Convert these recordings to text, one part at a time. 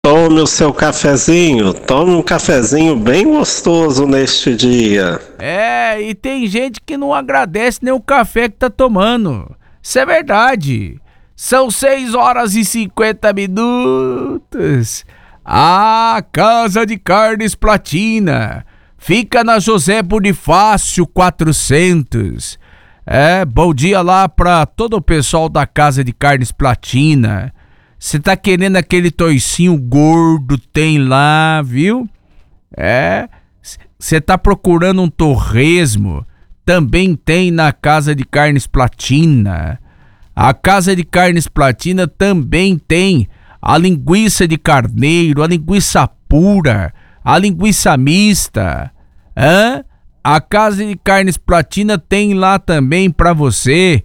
Tome o seu cafezinho, tome um cafezinho bem gostoso neste dia. E tem gente que não agradece nem o café que tá tomando. Isso é verdade. São 6 horas e 50 minutos. A Casa de Carnes Platina fica na José Bonifácio 400. Bom dia lá pra todo o pessoal da Casa de Carnes Platina. Você tá querendo aquele toicinho gordo, tem lá, viu? Você tá procurando um torresmo, também tem na Casa de Carnes Platina. A Casa de Carnes Platina também tem a linguiça de carneiro, a linguiça pura, a linguiça mista. A Casa de Carnes Platina tem lá também pra você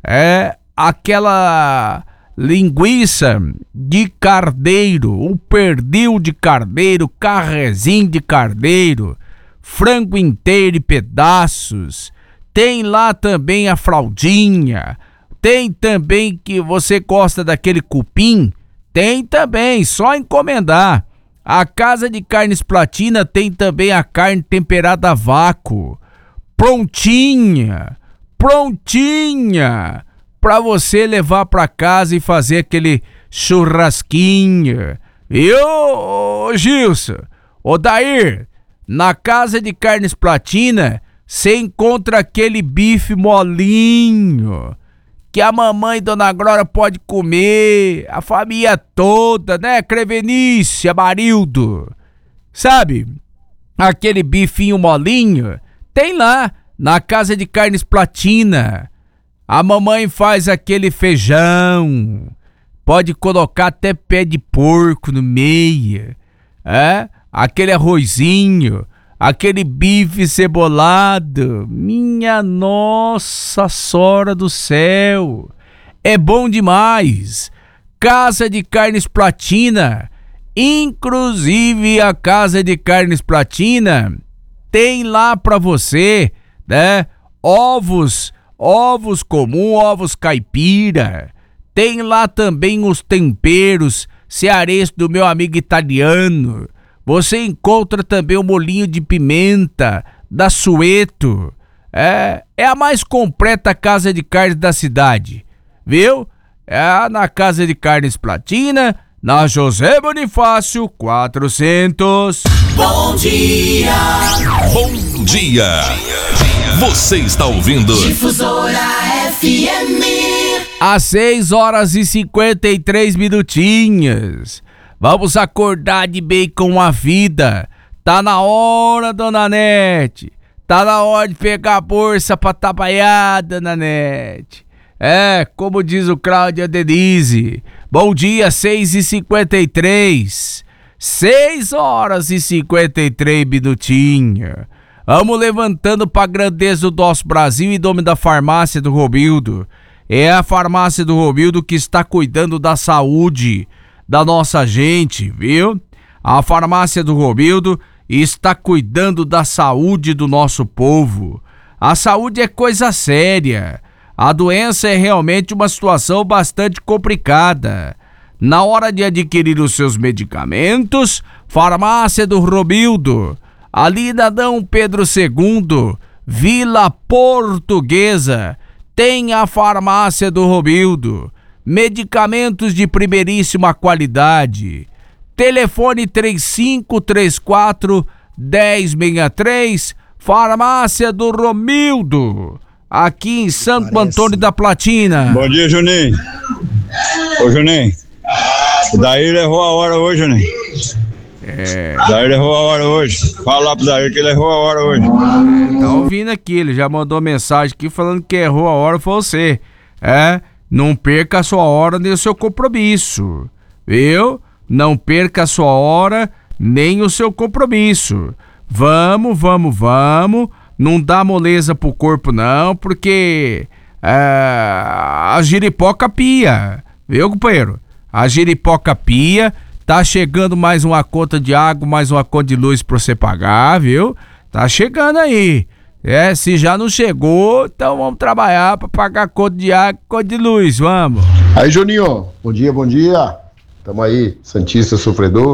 aquela linguiça de carneiro, o pernil de carneiro, carrezinho de carneiro, frango inteiro e pedaços. Tem lá também a fraldinha. Tem também, que você gosta daquele cupim, tem também, só encomendar. A Casa de Carnes Platina tem também a carne temperada a vácuo, prontinha, pra você levar pra casa e fazer aquele churrasquinho. Ô Gilson, ô Dair, na Casa de Carnes Platina você encontra aquele bife molinho que a mamãe Dona Glória pode comer, a família toda, né? Crevenícia, Marildo, sabe? Aquele bifinho molinho tem lá na Casa de Carnes Platina. A mamãe faz aquele feijão, pode colocar até pé de porco no meio, aquele arrozinho, aquele bife cebolado. Minha nossa senhora do céu, é bom demais. Casa de Carnes Platina, inclusive a Casa de Carnes Platina tem lá pra você, né? Ovos comum, ovos caipira. Tem lá também os temperos cearenses do meu amigo italiano. Você encontra também o molinho de pimenta da Sueto. É a mais completa casa de carnes da cidade, viu? Na Casa de Carnes Platina, na José Bonifácio 400. Bom dia! Bom dia! Você está ouvindo Difusora FM. Às 6 horas e 53 minutinhos. Vamos acordar de bem com a vida. Tá na hora, dona Nete. Tá na hora de pegar a bolsa pra trabalhar, dona Nete. Como diz o Cláudio Denise. Bom dia, 6h53. 6 horas e 53 minutinhos. Vamos levantando pra grandeza do nosso Brasil em nome da Farmácia do Romildo. É a Farmácia do Romildo que está cuidando da saúde da nossa gente, viu? A Farmácia do Romildo está cuidando da saúde do nosso povo. A saúde é coisa séria. A doença é realmente uma situação bastante complicada. Na hora de adquirir os seus medicamentos, Farmácia do Romildo, ali na Dom Pedro II, Vila Portuguesa, tem a Farmácia do Romildo. Medicamentos de primeiríssima qualidade. Telefone 3534-1063, Farmácia do Romildo, aqui em Santo Antônio da Platina. Bom dia, Juninho. Ô, Juninho, o Dair errou a hora hoje, Juninho. Dair errou a hora hoje. Fala lá pro Dair que ele errou a hora hoje. Tá ouvindo aqui, ele já mandou mensagem aqui falando que errou a hora foi você. Não perca a sua hora nem o seu compromisso, viu? Não perca a sua hora nem o seu compromisso. Vamos. Não dá moleza pro corpo não, porque a giripoca pia, viu, companheiro? A giripoca pia. Tá chegando mais uma conta de água, mais uma conta de luz pra você pagar, viu? Tá chegando aí. Se já não chegou, então vamos trabalhar pra pagar conta de água e conta de luz, vamos. Aí, Juninho, bom dia. Tamo aí, Santista Sofredor.